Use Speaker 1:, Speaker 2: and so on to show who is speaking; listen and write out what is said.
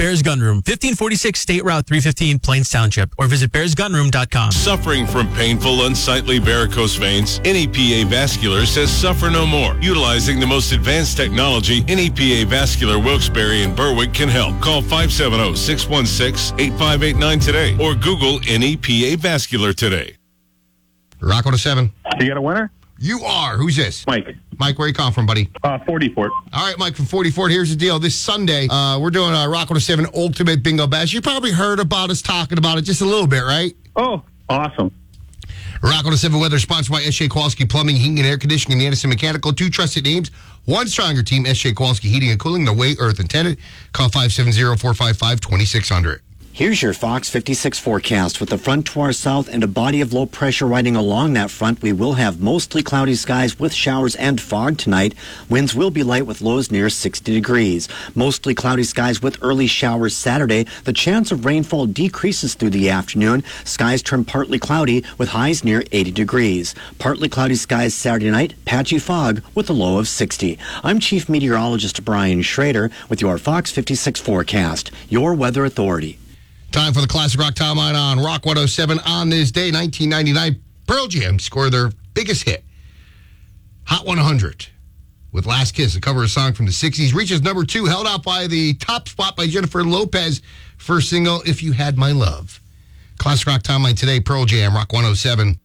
Speaker 1: Bears Gun Room, 1546 State Route 315, Plains Township, or visit bearsgunroom.com.
Speaker 2: Suffering from painful, unsightly varicose veins? NEPA Vascular says suffer no more. Utilizing the most advanced technology, NEPA Vascular Wilkes-Barre and Berwick can help. Call 570-616-8589 today or Google NEPA Vascular today.
Speaker 3: Rock 107.
Speaker 4: You got a winner?
Speaker 3: You are. Who's this?
Speaker 4: Mike.
Speaker 3: Mike, where you calling from, buddy?
Speaker 4: 44.
Speaker 3: All right, Mike from 44. Here's the deal. This Sunday, we're doing a Rock 107 Ultimate Bingo Bash. You probably heard about us talking about it just a little bit, right?
Speaker 4: Oh, awesome.
Speaker 3: Rock 107 weather sponsored by S.J. Kowalski Plumbing, Heating, and Air Conditioning, and Anderson Mechanical. 2 trusted names, 1 stronger team, S.J. Kowalski Heating and Cooling, the way Earth intended. Call 570-455-2600.
Speaker 5: Here's your Fox 56 forecast. With the front to our south and a body of low pressure riding along that front, we will have mostly cloudy skies with showers and fog tonight. Winds will be light with lows near 60 degrees. Mostly cloudy skies with early showers Saturday. The chance of rainfall decreases through the afternoon. Skies turn partly cloudy with highs near 80 degrees. Partly cloudy skies Saturday night, patchy fog with a low of 60. I'm Chief Meteorologist Brian Schrader with your Fox 56 forecast, your weather authority.
Speaker 3: Time for the Classic Rock Timeline on Rock 107 on this day, 1999. Pearl Jam scored their biggest hit, Hot 100, with Last Kiss, a cover of a song from the 60s. Reaches number 2, held out by the top spot by Jennifer Lopez. First single, If You Had My Love. Classic Rock Timeline today, Pearl Jam, Rock 107.